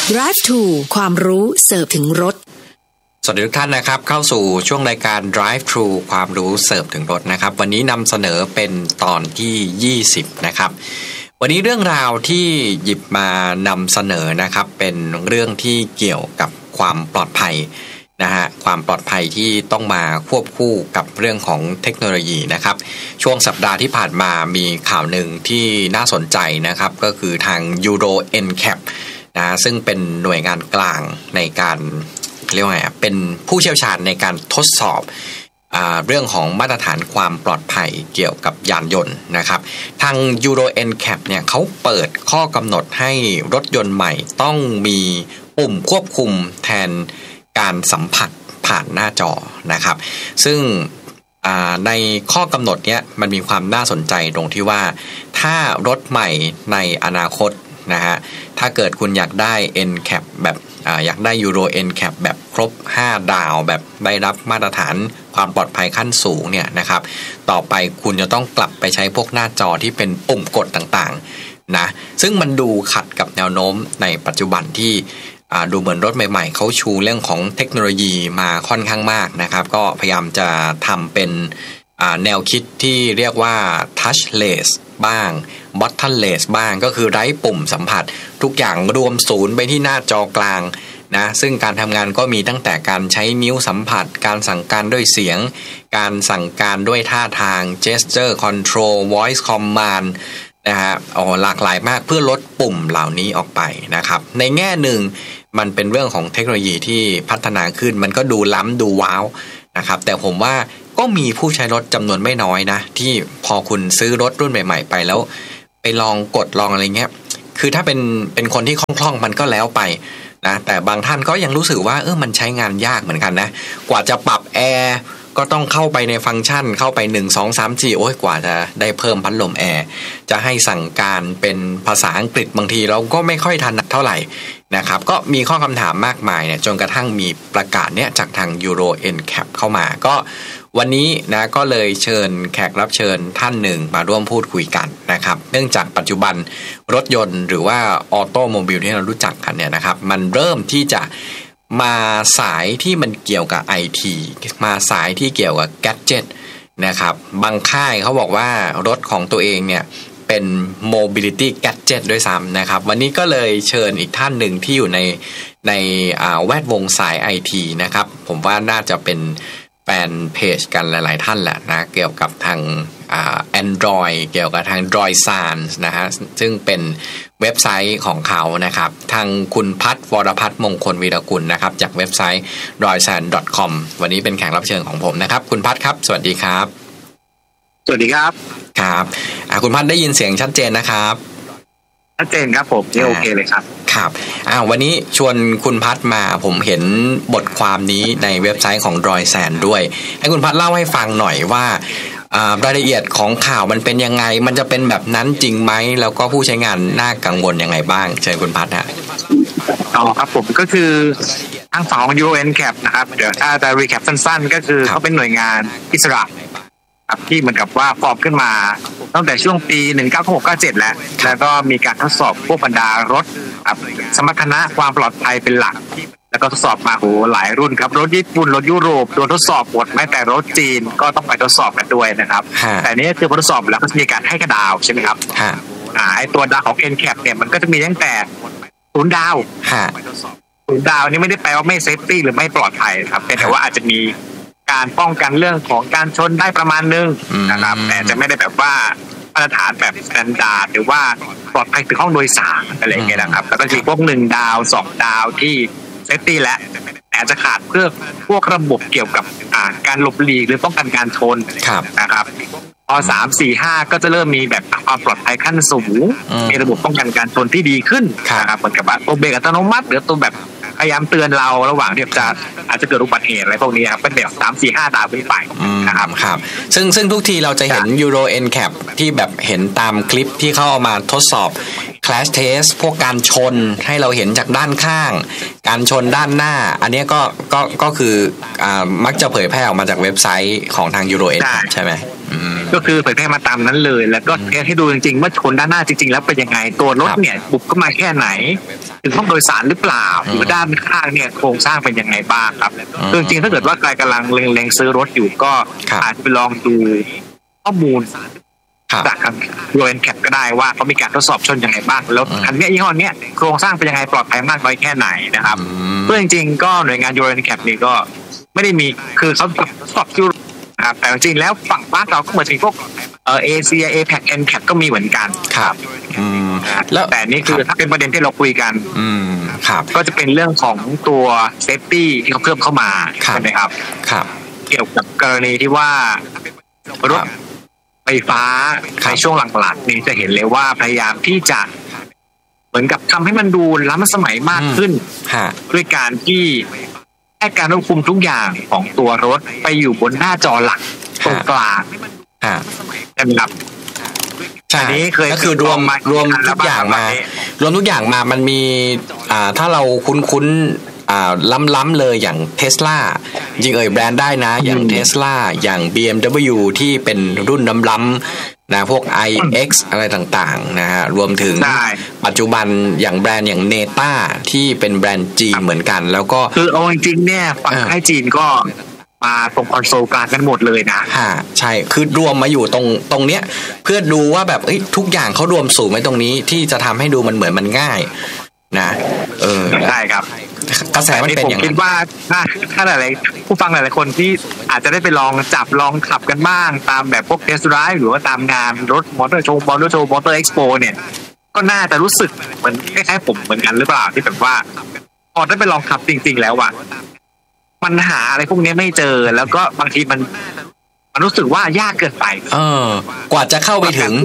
Drive to ความรู้เสิร์ฟถึงรถสวัสดีทุกท่านนะครับเข้าสู่ช่วงรายการ Drive Thru ความรู้เสิร์ฟถึงรถนะครับวันนี้นำเสนอเป็นตอนที่20นะครับวันนี้เรื่องราวที่หยิบมานำเสนอนะครับเป็นเรื่องที่เกี่ยวกับความปลอดภัยนะฮะความปลอดภัยที่ต้องมาควบคู่กับเรื่องของเทคโนโลยีนะครับช่วงสัปดาห์ที่ผ่านมามีข่าวหนึ่งที่น่าสนใจนะครับก็คือทาง Euro NCAP นะซึ่งเป็นหน่วยงานกลางในการเรียกว่าไงเป็นผู้เชี่ยวชาญในการทดสอบเรื่องของมาตรฐานความปลอดภัยเกี่ยวกับยานยนต์นะครับทาง Euro NCAP เนี่ยเขาเปิดข้อกำหนดให้รถยนต์ใหม่ต้องมีปุ่มควบคุมแทนการสัมผัสผ่านหน้าจอนะครับซึ่งในข้อกำหนดเนี้ยมันมีความน่าสนใจตรงที่ว่าถ้ารถใหม่ในอนาคตนะฮะถ้าเกิดคุณอยากได้ NCAP แบบอยากได้ Euro NCAP แบบครบ5ดาวแบบได้รับมาตรฐานความปลอดภัยขั้นสูงเนี่ยนะครับต่อไปคุณจะต้องกลับไปใช้พวกหน้าจอที่เป็นปุ่มกดต่างๆนะซึ่งมันดูขัดกับแนวโน้มในปัจจุบันที่ดูเหมือนรถใหม่ๆเขาชูเรื่องของเทคโนโลยีมาค่อนข้างมากนะครับก็พยายามจะทำเป็นแนวคิดที่เรียกว่า touchless บ้าง buttonless บ้างก็คือไร้ปุ่มสัมผัสทุกอย่างรวมศูนย์ไปที่หน้าจอกลางนะซึ่งการทำงานก็มีตั้งแต่การใช้นิ้วสัมผัสการสั่งการด้วยเสียงการสั่งการด้วยท่าทาง gesture control voice command นะฮะหลากหลายมากเพื่อลดปุ่มเหล่านี้ออกไปนะครับในแง่หนึ่งมันเป็นเรื่องของเทคโนโลยีที่พัฒนาขึ้นมันก็ดูล้ำดูว้าวนะครับแต่ผมว่าก็มีผู้ใช้รถจำนวนไม่น้อยนะที่พอคุณซื้อรถรุ่นใหม่ๆไปแล้วไปลองกดลองอะไรเงี้ยคือถ้าเป็นคนที่คล่องๆมันก็แล้วไปนะแต่บางท่านก็ยังรู้สึกว่ามันใช้งานยากเหมือนกันนะกว่าจะปรับแอร์ก็ต้องเข้าไปในฟังก์ชันเข้าไป1 2 3 4โอ้ยกว่าจะได้เพิ่มพัดลมแอร์จะให้สั่งการเป็นภาษาอังกฤษบางทีเราก็ไม่ค่อยถนัดเท่าไหร่นะครับก็มีข้อคำถามมากมายเนี่ยจนกระทั่งมีประกาศเนี่ยจากทาง Euro NCAP เข้ามาก็วันนี้นะก็เลยเชิญแขกรับเชิญท่านหนึ่งมาร่วมพูดคุยกันนะครับเนื่องจากปัจจุบันรถยนต์หรือว่าออโตโมบิลที่เรารู้จักกันเนี่ยนะครับมันเริ่มที่จะมาสายที่มันเกี่ยวกับ IT มาสายที่เกี่ยวกับแกดเจ็ตนะครับบางค่ายเขาบอกว่ารถของตัวเองเนี่ยเป็น mobility gadget ด้วยซ้ำนะครับวันนี้ก็เลยเชิญอีกท่านหนึ่งที่อยู่ในแวดวงสาย IT นะครับผมว่าน่าจะเป็นแฟนเพจกันหลายๆท่านแหละนะเกี่ยวกับทางAndroid เกี่ยวกับทาง Droidsan นะฮะซึ่งเป็นเว็บไซต์ของเขานะครับทางคุณพัฒน์วรพัฒน์มงคลวีรกุลนะครับจากเว็บไซต์ droidsan.com วันนี้เป็นแขกรับเชิญของผมนะครับคุณพัฒน์ครับสวัสดีครับสวัสดีครับครับคุณพัฒน์ได้ยินเสียงชัดเจนนะครับชัดเจนครับผมโอเคเลยครับครับวันนี้ชวนคุณพัฒน์มาผมเห็นบทความนี้ในเว็บไซต์ของ Droidsan ด้วยให้คุณพัฒน์เล่าให้ฟังหน่อยว่ารายละเอียดของข่าวมันเป็นยังไงมันจะเป็นแบบนั้นจริงไหมแล้วก็ผู้ใช้งานน่ากังวลยังไงบ้างเชิญคุณพัฒน์ฮะครับผมก็คือทางฝั่งของ Euro NCAP นะครับเดี๋ยวถ้าจะรีแคปสั้นๆก็คือเขาเป็นหน่วยงานอิสระที่เหมือนกับว่าฟอร์มขึ้นมาตั้งแต่ช่วงปี1996-97แล้วก็มีการทดสอบพวกบรรดารถสมรรถนะความปลอดภัยเป็นหลักแล้วก็ทดสอบมาหลายรุ่นครับรถญี่ปุ่นรถยุโรปโดนทดสอบหมดแม้แต่รถจีนก็ต้องไปทดสอบกันด้วยนะครับแต่นี้คือพอทดสอบแล้วก็จะมีการให้กระดาวใช่ไหมครับไอตัวดาวของ NCAP เนี่ยมันก็จะมีตั้งแต่0 ดาว0 ดาวนี่ไม่ได้แปลว่าไม่เซฟตี้หรือไม่ปลอดภัยครับแต่ว่าอาจจะมีการป้องกันเรื่องของการชนได้ประมาณนึงนะครับแต่จะไม่ได้แบบว่ามาตรฐานแบบสแตนดาร์ดหรือว่าปลอดภัยถึงห้องโดยสารอะไรอย่างเงี้ยนะครับแล้วก็มีพวก1 ดาว 2 ดาวที่เซฟตี้และแต่จะขาดเพื่อพวกระบบเกี่ยวกับการหลบหลีกหรือป้องกันการชนนะครับพอ3 4 5ก็จะเริ่มมีแบบความปลอดภัยขั้นสูงมีระบบป้องกันการชนที่ดีขึ้นนะครับเหมือนกับว่าตัวเบรกอัตโนมัติหรือตัวแบบพยายามเตือนเราระหว่างที่อาจจะเกิดอุบัติเหตุอะไรพวกนี้ครับเป็นแบบ3 4 5 ดาวขึ้นไปนะครับครับซึ่งทุกทีเราจะเห็น Euro NCAP ที่แบบเห็นตามคลิปที่เขาเอามาทดสอบ crash test พวกการชนให้เราเห็นจากด้านข้างการชนด้านหน้าอันนี้ก็คือมักจะเผยแพร่ออกมาจากเว็บไซต์ของทาง Euro NCAP ใช่ไหมก็คือเผยแพร่มาตามนั้นเลยแล้วก็ให้ดูจริงๆว่าชนด้านหน้าจริงๆแล้วเป็นยังไงตัวรถเนี่ยบุกเข้ามาแค่ไหนถึงห้องโดยสารหรือเปล่าหรือด้านข้างเนี่ยโครงสร้างเป็นยังไงบ้างครับคือจริงๆถ้าเกิดว่าใครกำลังเล็งซื้อรถอยู่ก็อาจจะไปลองดูข้อมูลจากทาง Euro NCAP ก็ได้ว่าเขามีการทดสอบชนยังไงบ้างแล้วคันนี้ยี่ห้อนี้โครงสร้างเป็นยังไงปลอดภัยมากน้อยแค่ไหนนะครับเพื่อจริงๆก็หน่วยงาน Euro NCAP นี่ก็ไม่ได้มีคือเขาทดสอบที่ครับแต่จริงๆแล้วฝั่งบ้านเราก็เหมือนพวกเอเชีย APEC NCAP ก็มีเหมือนกันครับแล้วแต่นี่คือถ้าเป็นประเด็นที่เราคุยกันครับก็จะเป็นเรื่องของตัวเซฟตี้ที่เขาเพิ่มเข้ามาใช่ไหมครับครับเกี่ยวกับกรณีที่ว่ารถไฟฟ้าในช่วงหลังๆนี้จะเห็นเลยว่าพยายามที่จะเหมือนกับทำให้มันดูล้ำสมัยมากขึ้นด้วยการที่ให้การควบคุมทุกอย่างของตัวรถไปอยู่บนหน้าจอหลักตรงกลางใช่ไหมครับใช่ก็คือรวมทุกอย่างมามันมีถ้าเราคุ้นล้ำเลยอย่าง Tesla จริงแบรนด์ได้นะอย่าง Tesla อย่าง BMW ที่เป็นรุ่นล้ำนะพวก iX อะไรต่างๆนะฮะรวมถึงปัจจุบันอย่างแบรนด์อย่าง Neta ที่เป็นแบรนด์จีนเหมือนกันแล้วก็คือเอาจริงๆเนี่ยฝั่งให้จีนก็มาตรงคอนโซลกลางกันหมดเลยนะใช่คือรวมมาอยู่ตรงเนี้ยเพื่อดูว่าแบบทุกอย่างเขารวมสู่ไว้ตรงนี้ที่จะทำให้ดูมันเหมือนมันง่ายนะใช่ครับกระแสมันเป็นอย่างนั้นผมคิดว่าถ้าหลายผู้ฟังหลายๆคนที่อาจจะได้ไปลองขับกันบ้างตามแบบพวกเทสต์ไดรฟ์หรือว่าตามงานรถมอเตอร์โชว์มอเตอร์เอ็กซ์โปเนี่ยก็น่าจะรู้สึกเหมือนคล้ายๆผมเหมือนกันหรือเปล่าที่แบบว่าพอได้ไปลองขับจริงๆแล้วอ่ะมันหาอะไรพวกนี้ไม่เจอแล้วก็บางทีมันรู้สึกว่ายากเกินไปกว่าจะเข้าไปถึง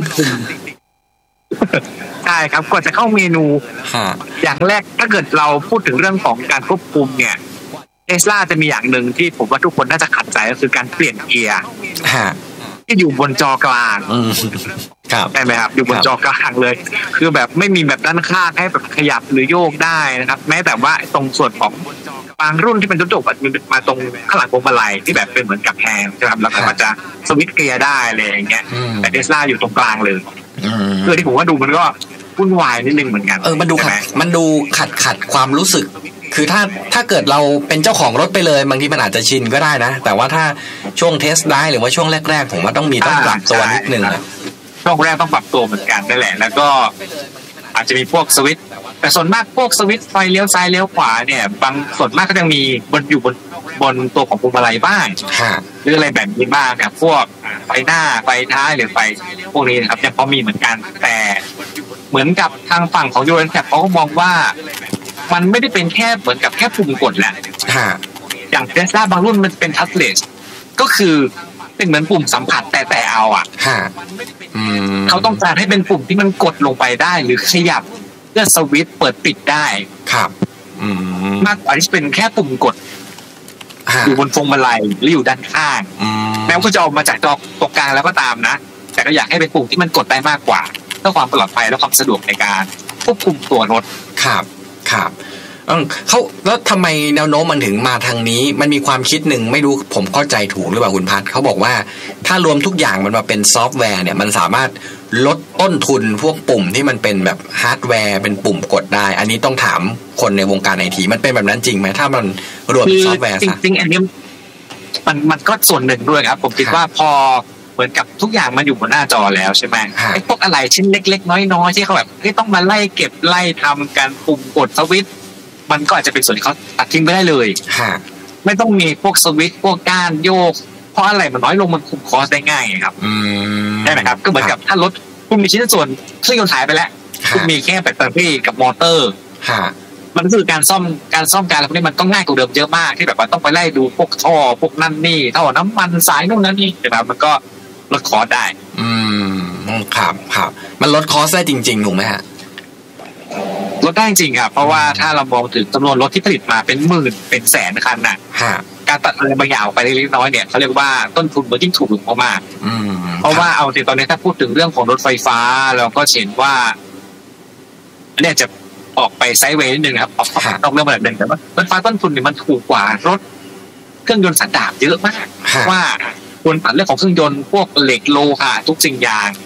ใช่ครับกว่าจะเข้าเมนูอย่างแรกถ้าเกิดเราพูดถึงเรื่องของการควบคุมเนี่ยTeslaจะมีอย่างหนึ่งที่ผมว่าทุกคนน่าจะขัดใจก็คือการเปลี่ยนเกียร์ที่อยู่บนจอกลางใช่ไหมครับอยู่บนจอกลางเลยคือแบบไม่มีแบบด้านข้างให้แบบขยับหรือโยกได้นะครับแม้แต่ว่าตรงส่วนของบางรุ่นที่เป็นระบบมาตรงข้างหลังพวงมาลัยที่แบบเป็นเหมือนกับแฮนด์นะครับแล้วก็มันจะสวิตช์เกียร์ได้อะไรอย่างเงี้ยแต่ Tesla อยู่ตรงกลางเลยคือที่ผมว่าดูมันก็วุ่นวายนิดนึงเหมือนกันมันดูขัดความรู้สึกคือถ้าเกิดเราเป็นเจ้าของรถไปเลยบางทีมันอาจจะชินก็ได้นะแต่ว่าถ้าช่วงเทสได้หรือว่าช่วงแรกๆผมว่าต้องปรับตัวนิดนึงช่วงแรกต้องปรับตัวเหมือนกันนั่นแหละแล้วก็อาจจะมีพวกสวิตช์แต่ส่วนมากพวกสวิตช์ไฟเลี้ยวซ้ายเลี้ยวขวาเนี่ยบางส่วนมากก็ยังมีอยู่บนตัวของพวงมาลัยบ้างหรืออะไรแบบนี้บ้างครับพวกไฟหน้าไฟท้ายหรือไฟพวกนี้นะครับยังพอมีเหมือนกันแต่เหมือนกับทางฝั่งของ Euro NCAP เขาก็มองว่ามันไม่ได้เป็นแค่เหมือนกับแค่ปุ่มกดแหละอย่าง Tesla บางรุ่นมันเป็นทัชเลสก็คือเป็นเหมือนปุ่มสัมผัสแต่เอาเขาต้องการให้เป็นปุ่มที่มันกดลงไปได้หรือขยับเพื่อสวิตช์เปิดปิดได้ครับมากกว่าที่เป็นแค่ปุ่มกดอยู่บนพวงมาลัยหรืออยู่ด้านข้างแม้ว่าจะออกมาจากตรงกลางแล้วก็ตามนะแต่ก็อยากให้เป็นปุ่มที่มันกดได้มากกว่าเพื่อความปลอดภัยและความสะดวกในการควบคุมตัวรถครับเขาแล้วทำไมแนวโน้มมันถึงมาทางนี้มันมีความคิดหนึ่งไม่รู้ผมเข้าใจถูกหรือเปล่าคุณพัฒน์เขาบอกว่าถ้ารวมทุกอย่างมันมาเป็นซอฟต์แวร์เนี่ยมันสามารถลดต้นทุนพวกปุ่มที่มันเป็นแบบฮาร์ดแวร์เป็นปุ่มกดได้อันนี้ต้องถามคนในวงการไอทีมันเป็นแบบนั้นจริงไหมถ้ามันรวมซอฟต์แวร์จริงๆอันนี้มันก็ส่วนหนึ่งด้วยครับผมคิดว่าพอเหมือนกับทุกอย่างมันอยู่บนหน้าจอแล้วใช่ไหมไอ้พวกอะไรชิ้นเล็กๆน้อยๆที่เขาแบบต้องมาไล่เก็บไล่ทำการปุ่มกดสวิตช์มันก็อาจจะเป็นส่วนที่เขาตัดทิ้งไปได้เลยไม่ต้องมีพวกสวิตช์พวกก้านโยกเพราะอะไรมันน้อยลงมันคุมคอสได้ง่ายครับใช่ไหมครับก็เหมือนกับถ้ารถคุณมีชิ้นส่วนเครื่องยนต์หายไปแล้วคุณมีแค่แบตเตอรี่กับมอเตอร์มันคือการซ่อมการอะไรพวกนี้มันต้องง่ายกว่าเดิมเยอะมากที่แบบว่าต้องไปไล่ดูพวกท่อพวกนั่นนี่ท่อน้ำมันสายนู่นนั่นนี่นะครับมันก็ลดคอสได้ครับมันลดคอสได้จริงๆถูกไหมฮะลดได้จริงครับเพราะว่าถ้าเรามองถึงจำนวนรถที่ผลิตมาเป็นหมื่นเป็นแสนคันน่ะการตัดอะไรบางอย่างไปเล็กน้อยเนี่ยเขาเรียกว่าต้นทุนมันยิ่งถูกลงมากเพราะว่าเอาจริงตอนนี้ถ้าพูดถึงเรื่องของรถไฟฟ้าเราก็เห็นว่าเนี่ยจะออกไปไซด์เวย์นิดนึงครับต้องเรื่องแบบนึงแต่ว่ารถไฟฟ้าต้นทุนเนี่ยมันถูกกว่ารถเครื่องยนต์สันดาปเยอะมากว่าควรตัดเรื่องของเครื่องยนต์พวกเหล็กโลหะทุกสิ่งอย่าง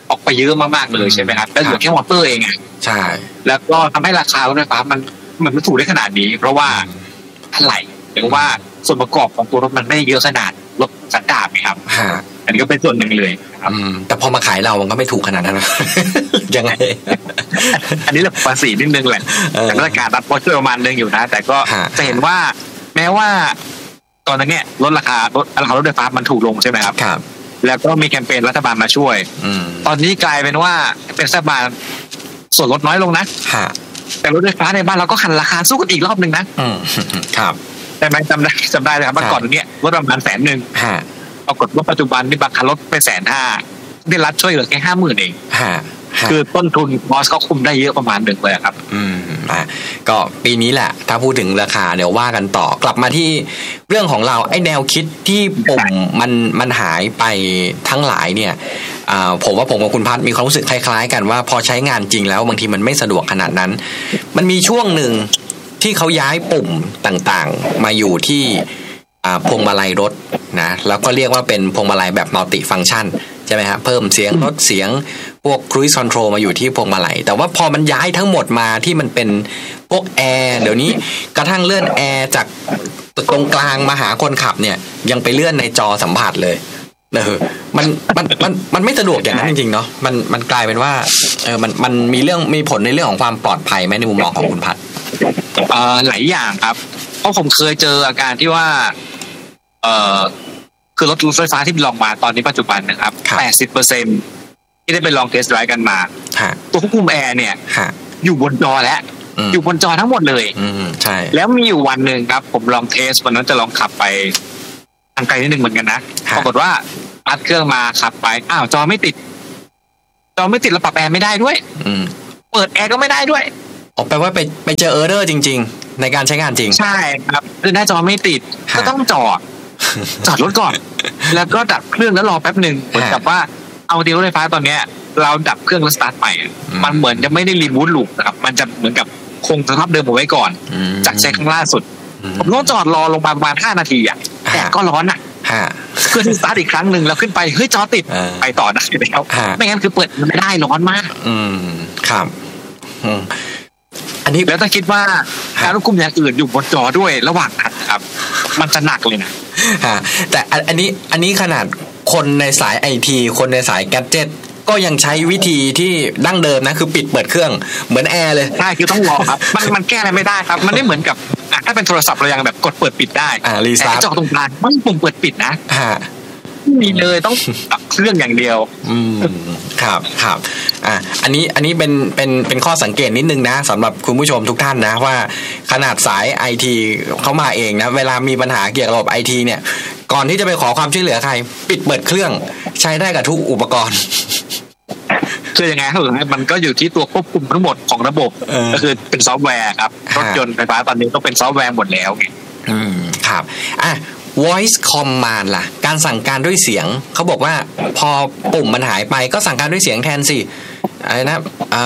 ออกไปเยอะมากๆเลยใช่ไหมครับแล้วเหลือแค่มอเตอร์เองอ่ะใช่แล้วก็ทำให้ราคารถไฟฟ้ามันถูกได้ขนาดนี้เพราะว่าอะไหล่หรือว่าส่วนประกอบของตัวรถมันไม่เยอะขนาดรถสันดาปครับอันนี้ก็เป็นส่วนหนึ่งเลยครับแต่พอมาขายเรามันก็ไม่ถูกขนาดนั้นนะยังไงอันนี้แหละภาษีนิดนึงแหละแต่ราคาตัดพอช่วยประมาณนึงอยู่นะแต่ก็จะเห็นว่าแม้ว่าตอนนั้นเนี่ยลดราคารถไฟฟ้ามันถูกลงใช่ไหมครับแล้วก็มีแคมเปญรัฐบาลมาช่วยตอนนี้กลายเป็นว่าเป็นรัฐบาลส่วนลดน้อยลงนะแต่รถไฟฟ้าในบ้านเราก็ขันราคาสู้กันอีกรอบนึงนะครับแต่ไม่จำได้เลยครับเมื่อก่อนเนี่ยรถประมาณ100,000ปรากฏว่าปัจจุบันนี่บางคันลดไป150,000ได้รัฐช่วยเหลือแค่50,000เองคือต้นทุนมอสก็คุมได้เยอะประมาณ1เลยครับก็ปีนี้แหละถ้าพูดถึงราคาเดี๋ยวว่ากันต่อกลับมาที่เรื่องของเราไอ้แนวคิดที่ปุ่มมันหายไปทั้งหลายเนี่ยผมว่าผมกับคุณพัฒน์มีความรู้สึกคล้ายๆกันว่าพอใช้งานจริงแล้วบางทีมันไม่สะดวกขนาดนั้นมันมีช่วงหนึ่งที่เขาย้ายปุ่มต่างๆมาอยู่ที่พวงมาลัยรถนะแล้วก็เรียกว่าเป็นพวงมาลัยแบบมัลติฟังก์ชันใช่ไหมฮะเพิ่มเสียงลดเสียงพวก Cruise Control มาอยู่ที่พวงมาลัยแต่ว่าพอมันย้ายทั้งหมดมาที่มันเป็นพวกแอร์เดี๋ยวนี้กระทั่งเลื่อนแอร์จากตรงกลางมาหาคนขับเนี่ยยังไปเลื่อนในจอสัมผัสเลยมันไม่สะดวกอย่างนั้นจริงๆเนาะมันกลายเป็นว่ามันมีผลในเรื่องของความปลอดภัยไหมในมุมมองของคุณพัฒน์หลายอย่างครับเพราะผมเคยเจออาการที่ว่าคือรถไฟฟ้าที่ลองมาตอนนี้ปัจจุบันนะครับ 80% ที่ได้ไปลองเทสต์ไดรฟ์กันมาตัวควบคุมแอร์เนี่ยอยู่บนจอแล้วอยู่บนจอทั้งหมดเลยใช่แล้วมีอยู่วันนึงครับผมลองเทสวันนั้นจะลองขับไปทางไกลนิดนึงเหมือนกันนะปรากฏว่าอัดเครื่องมาขับไปจอไม่ติดแล้วปรับแอร์ไม่ได้ด้วยเปิดแอร์ก็ไม่ได้ด้วยแปลว่าไปเจอเออร์เรอร์จริงๆในการใช้งานจริงใช่ครับคือหน้าจอไม่ติดก็ต้องจอดรถก่อนแล้วก็ดับเครื่องแล้วรอแป๊บนึงเหมือนกับว่าเอาดีรถไฟฟ้าตอนเนี้ยเราดับเครื่องแล้วสตาร์ทใหม่มันเหมือนจะไม่ได้รีบูตลูปนะครับมันจะเหมือนกับคงสภาพเดิมเอาไว้ก่อนจากใช้ครั้งล่าสุดผมต้องจอดรอลงมาประมาณ5 นาทีแต่ก็ร้อนเพื่อที่สตาร์ทอีกครั้งนึงแล้วขึ้นไปเฮ้ยจอติดไปต่อได้แล้วไม่งั้นคือเปิดไม่ได้ร้อนมากครับอันนี้แล้วถ้าคิดว่าการควบคุมอย่างอื่นอยู่บนจอด้วยระหว่างนั้นครับมันจะหนักเลยนะแต่อันนี้ขนาดคนในสายไอทีคนในสายแกดเจ็ตก็ยังใช้วิธีที่ดั้งเดิมนะคือปิดเปิดเครื่องเหมือนแอร์เลยใช่คือต้องรอครับมันแก้อะไรไม่ได้ครับมันไม่เหมือนกับถ้าเป็นโทรศัพท์เรายังแบบกดเปิดปิดได้แต่จอตรงกลางไม่ปุ่มเปิดปิดนะมีเลยต้องตัดเครื่องอย่างเดียวครับอันนี้เป็นข้อสังเกตนิดนึงนะสำหรับคุณผู้ชมทุกท่านนะว่าขนาดสายไอทีเขามาเองนะเวลามีปัญหาเกี่ยวกับระบบไอทีเนี่ยก่อนที่จะไปขอความช่วยเหลือใครปิดเปิดเครื่องใช้ได้กับทุกอุปกรณ์คือยังไงครับมันก็อยู่ที่ตัวควบคุมทั้งหมดของระบบก็คือเป็นซอฟต์แวร์ครับรถยนต์ไฟฟ้าตอนนี้ต้องเป็นซอฟต์แวร์หมดแล้วไงครับvoice command ล่ะการสั่งการด้วยเสียงเขาบอกว่าพอปุ่มมันหายไปก็สั่งการด้วยเสียงแทนสิอะไรนะ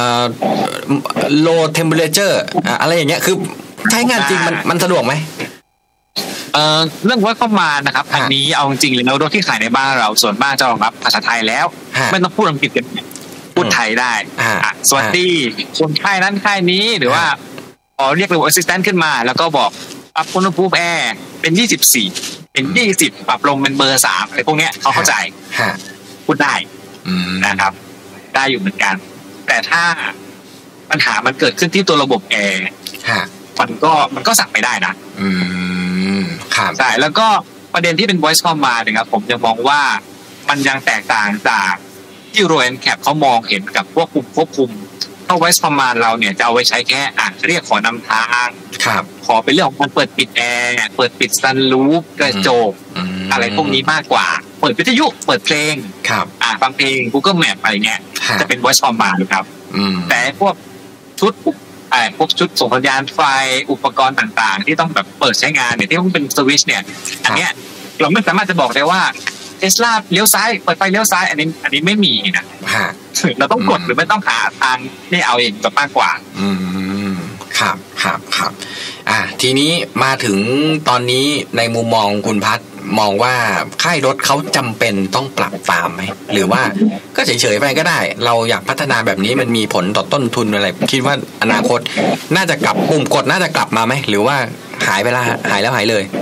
low temperature อะไรอย่างเงี้ยคือใช้งานจริงมันสะดวกไหมเรื่อง voice command นะครับอันนี้เอาจริงๆแล้วรถที่ขายในบ้านเราส่วนมากจะรองรับภาษาไทยแล้วไม่ต้องพูดอังกฤษกันพูดไทยได้สวัสดีคนค่ายนั้นค่ายนี้หรือว่าเรียกระบบ assistant ขึ้นมาแล้วก็บอกปรับอุณหภูมิแอร์เป็น24เป็น20ปรับลงเป็นเบอร์3อะไรพวกเนี้ยเขาเข้าใจพูดได้นะครับได้อยู่เหมือนกันแต่ถ้าปัญหามันเกิดขึ้นที่ตัวระบบแอร์มันก็สั่งไม่ได้นะครับใช่แล้วก็ประเด็นที่เป็น voice command นะครับผมจะมองว่ามันยังแตกต่างจากที่ Euro NCAP เขามองเห็นกับพวกปุ่มควบคุมถ้า voice command เราเนี่ยจะเอาไว้ใช้แค่เรียกขอนำทางขอเป็นเรื่องของการเปิดปิดแอร์เปิดปิดซันรูฟกระจกอะไรพวกนี้มากกว่าเปิดวิทยุเปิดเพลงฟังเพลง Google Map อะไรเงี้ยจะเป็น voice command ครับแต่พวกชุดส่งสัญญาณไฟอุปกรณ์ต่างๆที่ต้องแบบเปิดใช้งานเนี่ยที่ต้องเป็นสวิตช์เนี่ยอันเนี้ยเราไม่สามารถจะบอกได้ว่าTesla เลี้ยวซ้ายเปิดไฟเลี้ยวซ้ายอันนี้ไม่มีนะเราต้องกดหรือไม่ต้องหาทางนี่เอาเองจะมากกว่าครับทีนี้มาถึงตอนนี้ในมุมมองคุณพัฒน์มองว่าค่ายรถเขาจำเป็นต้องปรับตามไหมหรือว่าก็เฉยๆไปก็ได้เราอยากพัฒนาแบบนี้มันมีผลต่อต้นทุนอะไรคิดว่าอนาคตน่าจะกลับปุ่มกดน่าจะกลับมาไหมหรือว่าหายไปละหายแล้วหายเลย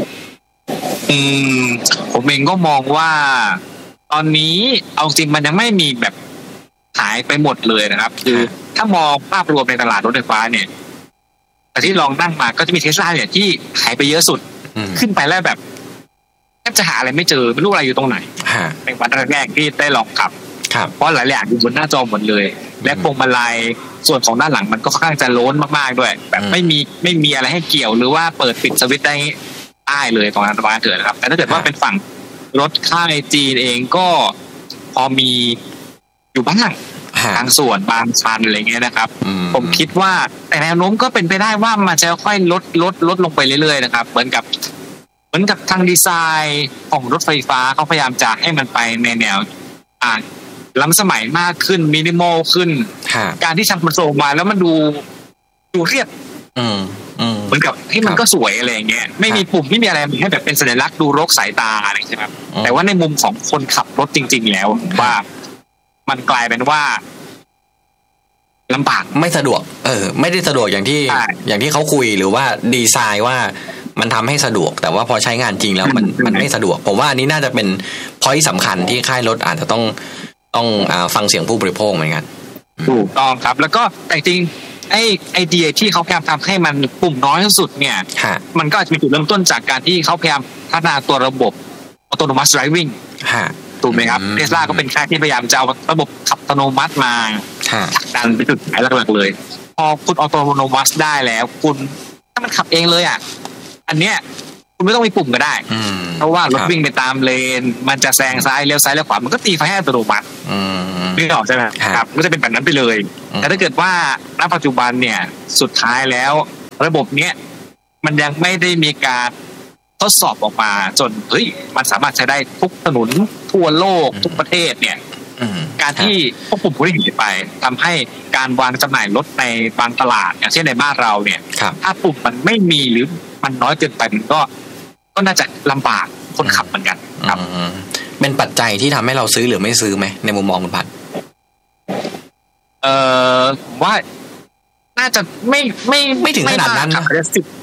ผมเองก็มองว่าตอนนี้เอาจริงมันยังไม่มีแบบหายไปหมดเลยนะครับคือถ้ามองภาพรวมในตลาดรถไฟฟ้าเนี่ยแต่ที่ลองนั่งมาก็จะมี Tesla เนี่ยที่หายไปเยอะสุดขึ้นไปแล้วแบบแทบจะหาอะไรไม่เจอไม่รู้อะไรอยู่ตรงไหนในวันแรกที่ได้ลองขับเพราะหลายอย่างอยู่บนหน้าจอหมดเลยและพวงมาลัยส่วนของด้านหลังมันก็ค่อนข้างจะโล้นมากๆด้วยแบบไม่มีอะไรให้เกี่ยวหรือว่าเปิดปิดสวิตช์ได้เลยตรงนั้นว่าเกิดนะครับแต่ถ้าเกิดว่าเป็นฝั่งรถค่ายจีนเองก็พอมีอยู่บ้างบางส่วนบางคันอะไรเงี้ยนะครับผมคิดว่าแต่แนวโน้มก็เป็นไปได้ว่ามันจะค่อยลดลงไปเรื่อยๆนะครับเหมือนกับทางดีไซน์ของรถไฟฟ้าเขาพยายามจะให้มันไปในแนวล้ำสมัยมากขึ้นมินิมอลขึ้นการที่ทำมันโซมาแล้วมันดูเรียบเหมือนกับที่มันก็สวยอะไรอย่างเงี้ยไม่มีปุ่มไม่มีอะไรให้แบบเป็นสัญลักษณ์ดูรกสายตาอะไรใช่ไหมครับแต่ว่าในมุมของคนขับรถจริงๆแล้วว่ามันกลายเป็นว่าลำบากไม่สะดวกไม่ได้สะดวกอย่างที่เขาคุยหรือว่าดีไซน์ว่ามันทำให้สะดวกแต่ว่าพอใช้งานจริงแล้วมันไม่สะดวกผมว่าอันนี้น่าจะเป็นพอยต์สำคัญที่ค่ายรถอาจจะต้องฟังเสียงผู้บริโภคเหมือนกันถูกต้องครับแล้วก็แต่จริงไอเดียที่เขาพยายามทำให้มันปุ่มน้อยที่สุดเนี่ยมันก็อาจจะมีจุดเริ่มต้นจากการที่เขาพยายามพัฒนาตัวระบบ autonomous driving ถูกไหมครับ Tesla ก็เป็นค่ายที่พยายามจะเอาระบบขับอัตโนมัติมาดันเป็นจุดขายหลักๆเลยพอคุณออโตโนมัสได้แล้วคุณถ้ามันขับเองเลยอันเนี้ยคุณไม่ต้องมีปุ่มก็ได้เพราะว่ารถวิ่งไปตามเลนมันจะแซงซ้ายเลี้ยวซ้ายเลี้ยวขวามันก็ตีไฟให้อัตโนมัตินึกออกใช่ไหมครับก็จะเป็นแบบนั้นไปเลยแต่ถ้าเกิดว่าณปัจจุบันเนี่ยสุดท้ายแล้วระบบเนี้ยมันยังไม่ได้มีการทดสอบออกมาจนมันสามารถใช้ได้ทุกถนนทั่วโลกทุกประเทศเนี่ยการที่ควบคุมผู้บริโภคไปทำให้การวางจำหน่ายรถในบางตลาดอย่างเช่นในบ้านเราเนี่ยถ้าปุ่มมันไม่มีหรือมันน้อยเกินไปมันก็น่าจะลำบากคนขับเหมือนกันครับเป็นปัจจัยที่ทำให้เราซื้อหรือไม่ซื้อไหมในมุมมองคุณพัฒน์ว่าน่าจะไม่ถึงขนาดนั้นนะ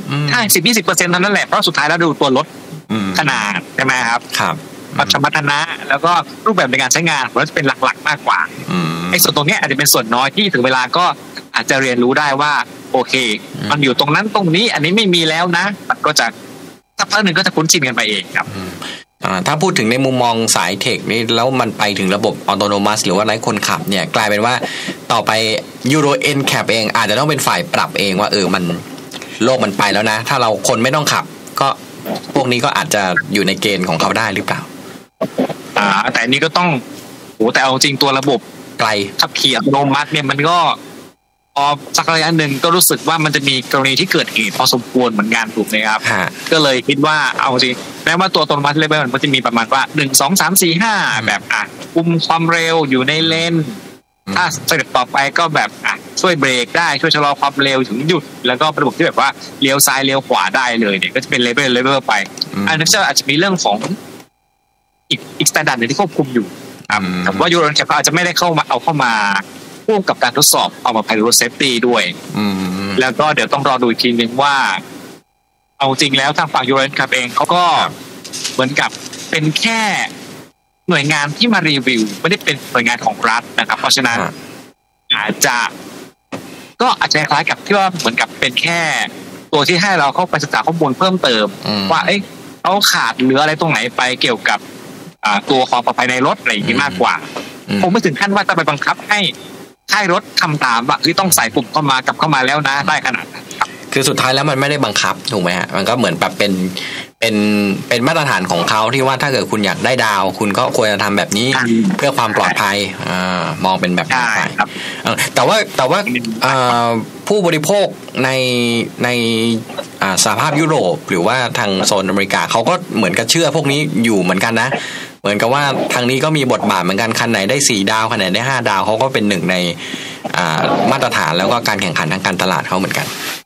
10-20%เท่านั้นแหละเพราะสุดท้ายแล้วดูตัวรถขนาดใช่ไหมครับสมรรถนะแล้วก็รูปแบบในการใช้งานมันจะเป็นหลักๆมากกว่าไอ้ส่วนตรงนี้อาจจะเป็นส่วนน้อยที่ถึงเวลาก็อาจจะเรียนรู้ได้ว่าโอเคมันอยู่ตรงนั้นตรงนี้อันนี้ไม่มีแล้วนะมันก็จะสักพักหนึ่งก็จะคุ้นชินกันไปเองครับถ้าพูดถึงในมุมมองสายเทคนี่แล้วมันไปถึงระบบออโตโนมัสหรือว่าไร้คนขับเนี่ยกลายเป็นว่าต่อไป Euro NCAP เองอาจจะต้องเป็นฝ่ายปรับเองว่ามันโลกมันไปแล้วนะถ้าเราคนไม่ต้องขับก็พวกนี้ก็อาจจะอยู่ในเกณฑ์ของเขาได้หรือเปล่าแต่อันนี้ก็ต้องแต่เอาจริงตัวระบบไกลขับขี่อัตโนมัติเนี่ยมันก็พอสักระยะหนึ่งก็รู้สึกว่ามันจะมีกรณีที่เกิดเหตุพอสมควรเหมือนกันถูกไหมครับก็เลยคิดว่าเอาจริงแม้ว่าตัวอัตโนมัติเลเวลมันจะมีประมาณว่า1 2 3 4 5แบบคุมความเร็วอยู่ในเลนถ้าสเต็ปต่อไปก็แบบช่วยเบรกได้ช่วยชะลอความเร็วถึงหยุดแล้วก็ระบบที่แบบว่าเลี้ยวซ้ายเลี้ยวขวาได้เลยเนี่ยก็จะเป็นเลเวลไปอันนั้นอาจจะมีเรื่องของอีกสแตนดาร์ดนึงที่ควบคุมอยู่แต่ว่ายูโรแคปอาจจะไม่ได้เข้ามาร่วมกับการทดสอบเอามา Pilot Safety ด้วยแล้วก็เดี๋ยวต้องรอดูอีกทีนึงว่าเอาจริงแล้วทางฝั่งยูโรแคปเองเขาก็เหมือนกับเป็นแค่หน่วยงานที่มารีวิวไม่ได้เป็นหน่วยงานของรัฐนะครับเพราะฉะนั้นอาจจะคล้ายกับที่ว่าเหมือนกับเป็นแค่ตัวที่ให้เราเข้าไปศึกษาข้อมูลเพิ่มเติมว่าเขาขาดเหลืออะไรตรงไหนไปเกี่ยวกับตัวความปลอดภัยในรถอะไรอย่างนี้มากกว่าคงไม่ถึงขั้นว่าจะไปบังคับให้ค่ายรถทำตามว่าต้องใส่ปุ่มเข้ามาแล้วนะได้ขนาดนั้นคือสุดท้ายแล้วมันไม่ได้บังคับถูกไหมฮะมันก็เหมือนแบบเป็นมาตรฐานของเขาที่ว่าถ้าเกิดคุณอยากได้ดาวคุณก็ควรจะทำแบบนี้เพื่อความปลอดภัยมองเป็นแบบนี้ไปแต่ว่าผู้บริโภคในสหภาพยุโรปหรือว่าทางโซนอเมริกาเขาก็เหมือนกับเชื่อพวกนี้อยู่เหมือนกันนะเหมือนกับว่าทางนี้ก็มีบทบาทเหมือนกันคันไหนได้4 ดาวคันไหนได้5 ดาวเขาก็เป็นหนึ่งในมาตรฐานแล้วก็การแข่งขันทางการตลาดเขาเหมือนกัน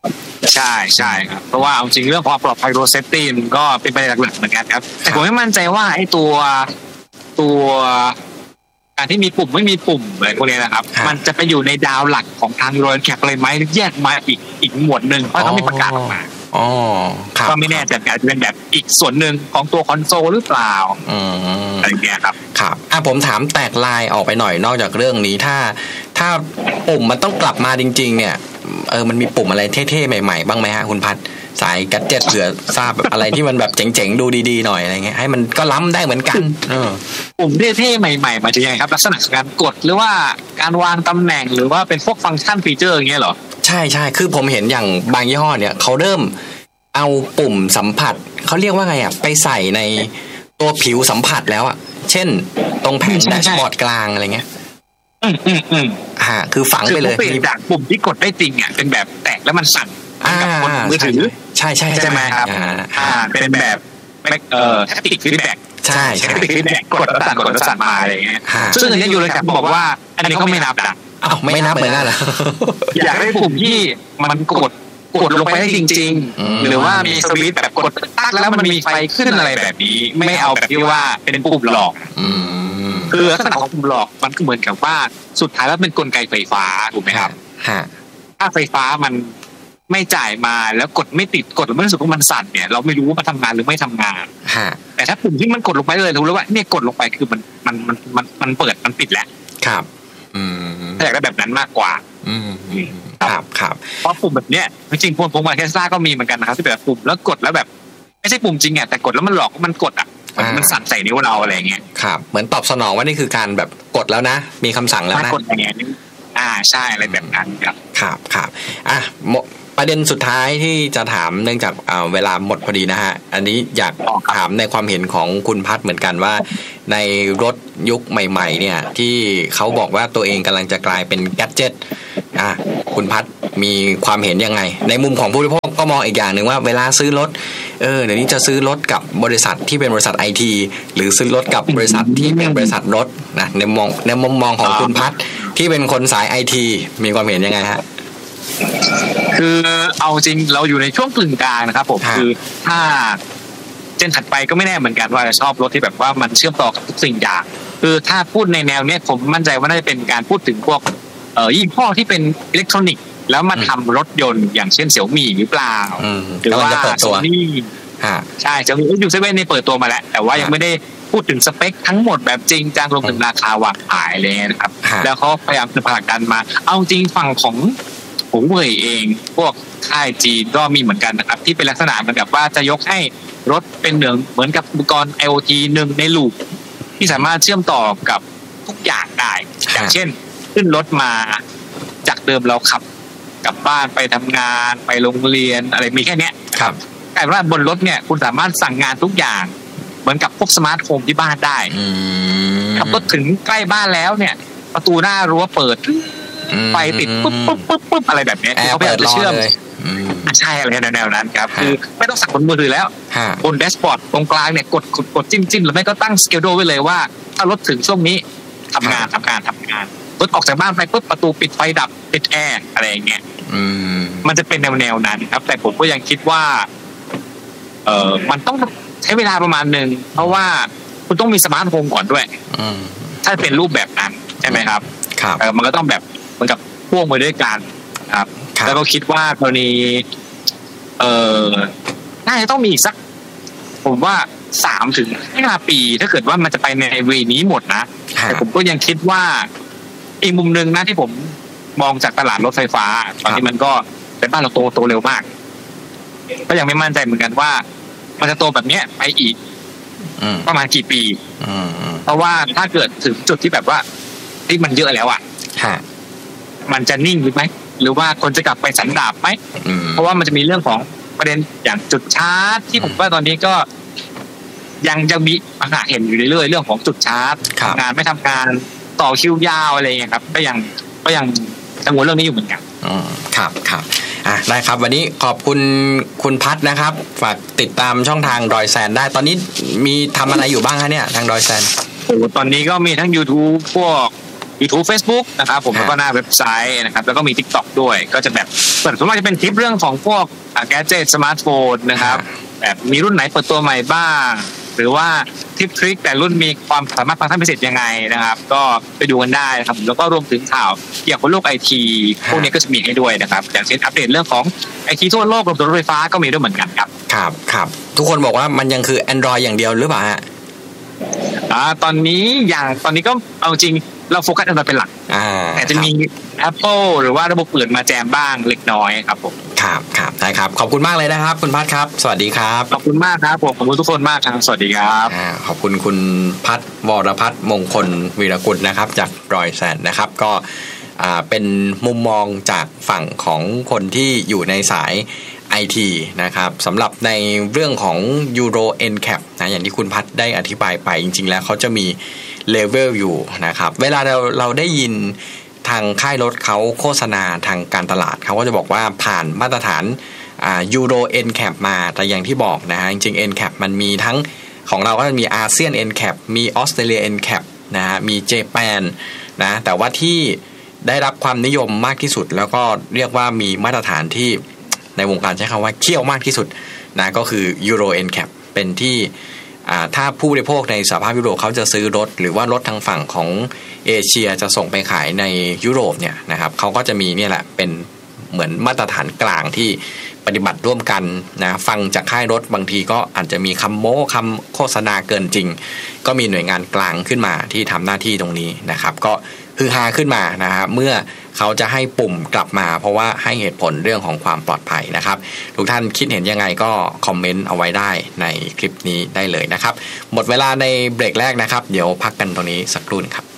ใช่ครับเพราะว่าจริงเรื่องความปลอดภัยโรเซตตี้มันก็เป็นประเด็นหลักๆเหมือนกันครับแต่ผมไม่มั่นใจว่าไอ้ตัวการที่มีปุ่มไม่มีปุ่มอะไรพวกนี้นะครับมันจะไปอยู่ในดาวหลักของทางโรนแคปเลยไหมหรือแยกมาอีกหมวดหนึ่งเพราะต้องมีประกาศออกมาก็ไม่แน่ใจอาจจะเป็นแบบอีกส่วนหนึ่งของตัวคอนโซลหรือเปล่าอะไรเงี้ยครับครับผมถามแตกลายออกไปหน่อยนอกจากเรื่องนี้ถ้าปุ่มมันต้องกลับมาจริงๆเนี่ยมันมีปุ่มอะไรเท่ๆใหม่ๆบ้างไหมฮะคุณพัฒน์สายแกดเจ็ตเผื่อทราบแบบอะไรที่มันแบบเจ๋งๆดูดีๆหน่อยอะไรเงี้ยให้มันก็ล้ำได้เหมือนกันปุ่มเท่ๆใหม่ๆมาจะยังไงครับลักษณะการกดหรือว่าการวางตำแหน่งหรือว่าเป็นพวกฟังก์ชันฟีเจอร์อย่างเงี้ยเหรอใช่คือผมเห็นอย่างบางยี่ห้อเนี่ยเขาเริ่มเอาปุ่มสัมผัสเขาเรียกว่าไงไปใส่ในตัวผิวสัมผัสแล้วเช่นตรงแผ่นแดชบอร์ดกลางอะไรเงี้ยคือฝังไปเลยคือจากปุ่มที่กดได้จริงเป็นแบบแตะแล้วมันสั่นกับกดมือถือใช่ไหมครับเป็นแบบแท็กติกฟีดแบ็กใช่แท็กติกฟีดแบ็กกดแล้วสั่นมาอะไรเงี้ยซึ่งอันนี้อยู่เลยครับบอกว่าอันนี้ก็ไม่นับนะไม่นับเหมือนกันเหรออยากได้ปุ่มที่มันกดลงไปได้จริงๆหรือว่ามีสวิตช์แบบกดตั้งแล้วมันมีไฟขึ้นอะไรแบบนี้ไม่เอาแบบที่ว่าเป็นปุ่มหลอกคือลักษณะของปุ่มหลอกมันก็เหมือนกับว่าสุดท้ายแล้วเป็นกลไกไฟฟ้าถูกไหมครับถ้าไฟฟ้ามันไม่จ่ายมาแล้วกดไม่ติดกดแล้วไม่รู้สึกว่ามันสั่นเนี่ยเราไม่รู้ว่ามันทำงานหรือไม่ทำงานแต่ถ้าปุ่มที่มันกดลงไปเลยรู้แล้วว่าเนี่ยกดลงไปคือมันเปิดมันปิดแล้วครับถ้าอยากได้แบบนั้นมากกว่าครับเพราะปุ่มแบบเนี้ยจริงๆพวกมาเทสลาก็มีเหมือนกันนะครับที่แบบปุ่มแล้วกดแล้วแบบไม่ใช่ปุ่มจริงแต่กดแล้วมันหลอกมันกดมันสั่นใส่นิ้วเราอะไรเงี้ยครับเหมือนตอบสนองว่านี่คือการแบบกดแล้วนะมีคำสั่งแล้วนะกดอย่างเงี้ยใช่อะไรแบบนั้นครับประเด็นสุดท้ายที่จะถามเนื่องจากเวลาหมดพอดีนะฮะอันนี้อยากถามในความเห็นของคุณพัฒน์เหมือนกันว่าในรถยุคใหม่ๆเนี่ยที่เขาบอกว่าตัวเองกำลังจะกลายเป็นแกดเจ็ตคุณพัฒน์มีความเห็นยังไงในมุมของผู้บริโภคก็มองอีกอย่างหนึ่งว่าเวลาซื้อรถเดี๋ยวนี้จะซื้อรถกับบริษัทที่เป็นบริษัท IT หรือซื้อรถกับบริษัทที่เป็นบริษัทรถนะในมุมมองของคุณพัฒน์ที่เป็นคนสาย IT มีความเห็นยังไงฮะคือเอาจริงเราอยู่ในช่วงกึ่งกลางนะครับผมคือถ้าเจนถัดไปก็ไม่แน่เหมือนกันว่าจะชอบรถที่แบบว่ามันเชื่อมต่อกับทุกสิ่งอย่างคือถ้าพูดในแนวเนี้ยผมมั่นใจว่าน่าจะเป็นการพูดถึงพวกยี่ห้อที่เป็นอิเล็กทรอนิกส์แล้วมาทำรถยนต์อย่างเช่นเสี่ยวมี่หรือเปล่าหรือว่าโซนี่ใช่จะมียูเซเว่นนี่เปิดตัวมาแล้วแต่ว่ายังไม่ได้พูดถึงสเปคทั้งหมดแบบจริงจังรวมถึงราคาวางขายเลยนะครับแล้วเขาพยายามจะผลักดันมาเอาจริงฝั่งของผมเองพวกค่ายจีนก็มีเหมือนกันนะครับที่เป็นลักษณะเหมือนกับว่าจะยกให้รถเป็นเหมือนกับอุปกรณ์ IoT หนึ่งในลูปที่สามารถเชื่อมต่อกับทุกอย่างได้อย่างเช่นขึ้นรถมาจากเดิมเราขับกลับบ้านไปทำงานไปโรงเรียนอะไรมีแค่นี้ครับกลายเป็นว่าบนรถเนี่ยคุณสามารถสั่งงานทุกอย่างเหมือนกับพวกสมาร์ทโฮมที่บ้านได้ขับรถถึงใกล้บ้านแล้วเนี่ยประตูหน้ารั้วเปิดไฟติดปุ๊บอะไรแบบนี้เขาจะเชื่อมใช่อะไรแนวนั้นครับคือไม่ต้องสั่งบนมือถือแล้วบนแดชบอร์ดตรงกลางเนี่ยกดจิ้มหรือไม่ก็ตั้งสเกลโดไว้เลยว่าถ้ารถถึงช่วงนี้ทำงานรถออกจากบ้านไปปุ๊บประตูปิดไฟดับปิดแอร์อะไรอย่างเงี้ยมันจะเป็นแนวนั้นครับแต่ผมก็ยังคิดว่ามันต้องใช้เวลาประมาณนึงเพราะว่าคุณต้องมีสมาร์ทโฮมก่อนด้วยถ้าเป็นรูปแบบนั้นใช่ไหมครับมันก็ต้องแบบเหมือนกับพ่วงไปด้วยกันครับแล้วก็คิดว่ากรณีน่าจะต้องมีอีกสักผมว่า 3-5 ปีถ้าเกิดว่ามันจะไปในเวนี้หมดนะแต่ผมก็ยังคิดว่าอีกมุมนึงนะที่ผมมองจากตลาดรถไฟฟ้าตอนนี้มันก็เป็นบ้านเราโตเร็วมากก็ยังไม่มั่นใจเหมือนกันว่ามันจะโตแบบเนี้ยไปอีกประมาณกี่ปีเพราะว่าถ้าเกิดถึงจุดที่แบบว่าที่มันเยอะแล้วมันจะนิ่งหรือไม่หรือว่าคนจะกลับไปสันดาปไหมเพราะว่ามันจะมีเรื่องของประเด็นอย่างจุดชาร์จที่ผมว่าตอนนี้ก็ยังมีปัญหาเห็นอยู่เรื่อยๆเรื่องของจุดชาร์จทำงานไม่ทำงานต่อคิวยาวอะไรอย่างเงี้ยครับก็ยังกังวลเรื่องนี้อยู่เหมือนกันครับได้ครับวันนี้ขอบคุณคุณพัฒน์นะครับฝากติดตามช่องทางดอยแซนได้ตอนนี้มีทำอะไรอยู่บ้างคะเนี่ยทางดอยแซนตอนนี้ก็มีทั้ง YouTube พวก YouTube Facebook นะครับผมแล้วก็หน้าเว็บไซต์นะครับแล้วก็มี TikTok ด้วยก็จะแบบส่วนมากจะเป็นคลิปเรื่องของพวกแกดเจ็ตสมาร์ทโฟนนะครับแบบมีรุ่นไหนเปิดตัวใหม่บ้างหรือว่าทิปทริคแต่รุ่นมีความสามารถฟังก์ชันพิเศษยังไงนะครับก็ไปดูกันได้นะครับแล้วก็รวมถึงข่าวเกี่ยวกับโลก IT พวกนี้ก็จะมีให้ด้วยนะครับอย่างเช่นอัปเดตเรื่องของ IT ทั่วโลกรวมถึงรถไฟฟ้าก็มีด้วยเหมือนกันครับครับทุกคนบอกว่ามันยังคือ Android อย่างเดียวหรือเปล่าฮะตอนนี้ก็เอาจริงเราโฟกัสAndroidเป็นหลักแต่จะมี Apple หรือว่าระบบอื่นมาแจมบ้างเล็กน้อยครับผมครับได้ครับขอบคุณมากเลยนะครับคุณพัฒครับสวัสดีครับขอบคุณมากครับผมขอบคุณทุกคนมากครับสวัสดีครับขอบคุณคุณพัฒวรพัฒน์มงคลวีรกุลนะครับจากรอยแซนนะครับก็เป็นมุมมองจากฝั่งของคนที่อยู่ในสาย IT นะครับสำหรับในเรื่องของ Euro NCAP นะอย่างที่คุณพัฒได้อธิบายไปจริงๆแล้วเขาจะมีเลเวลอยู่นะครับเวลาเราได้ยินทางค่ายรถเขาโฆษณาทางการตลาดเขาก็จะบอกว่าผ่านมาตรฐานEuro NCAP มาแต่อย่างที่บอกนะฮะจริงๆ NCAP มันมีทั้งของเราก็จะมีอาเซียน NCAP มีออสเตรเลีย NCAP นะฮะมีเจแปนนะแต่ว่าที่ได้รับความนิยมมากที่สุดแล้วก็เรียกว่ามีมาตรฐานที่ในวงการใช้คำว่าเขี้ยวมากที่สุดนะก็คือ Euro NCAP เป็นที่ถ้าผู้บริโภคในสหภาพยุโรปเขาจะซื้อรถหรือว่ารถทางฝั่งของเอเชียจะส่งไปขายในยุโรปเนี่ยนะครับเขาก็จะมีเนี่ยแหละเป็นเหมือนมาตรฐานกลางที่ปฏิบัติร่วมกันนะฟังจากค่ายรถบางทีก็อาจจะมีคำโม้คำโฆษณาเกินจริงก็มีหน่วยงานกลางขึ้นมาที่ทำหน้าที่ตรงนี้นะครับก็ฮือฮาขึ้นมานะครับเมื่อเขาจะให้ปุ่มกลับมาเพราะว่าให้เหตุผลเรื่องของความปลอดภัยนะครับทุกท่านคิดเห็นยังไงก็คอมเมนต์เอาไว้ได้ในคลิปนี้ได้เลยนะครับหมดเวลาในเบรกแรกนะครับเดี๋ยวพักกันตรงนี้สักครู่ครับ